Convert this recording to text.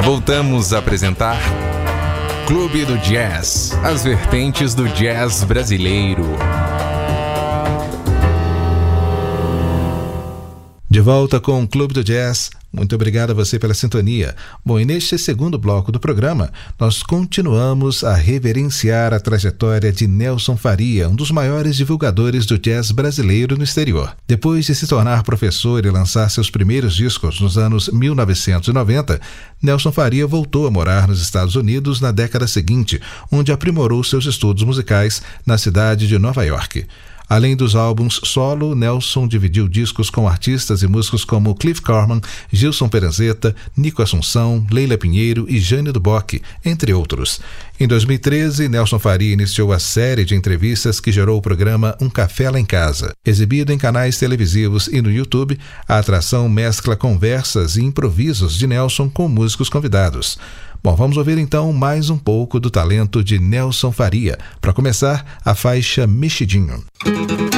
Voltamos a apresentar Clube do Jazz, as vertentes do jazz brasileiro. De volta com o Clube do Jazz. Muito obrigado a você pela sintonia. Bom, e neste segundo bloco do programa, nós continuamos a reverenciar a trajetória de Nelson Faria, um dos maiores divulgadores do jazz brasileiro no exterior. Depois de se tornar professor e lançar seus primeiros discos nos anos 1990, Nelson Faria voltou a morar nos Estados Unidos na década seguinte, onde aprimorou seus estudos musicais na cidade de Nova York. Além dos álbuns solo, Nelson dividiu discos com artistas e músicos como Cliff Corman, Gilson Peranzeta, Nico Assunção, Leila Pinheiro e Jane do Bock, entre outros. Em 2013, Nelson Faria iniciou a série de entrevistas que gerou o programa Um Café Lá em Casa. Exibido em canais televisivos e no YouTube, a atração mescla conversas e improvisos de Nelson com músicos convidados. Bom, vamos ouvir então mais um pouco do talento de Nelson Faria. Para começar, a faixa Mexidinho.